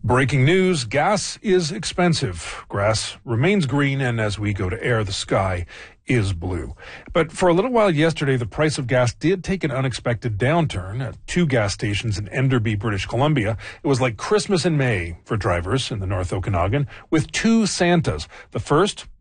Breaking news, gas is expensive. Grass remains green, and as we go to air, the sky is blue. But for a little while yesterday, the price of gas did take an unexpected downturn at two gas stations in Enderby, British Columbia. It was like Christmas in May for drivers in the North Okanagan with two Santas. The first,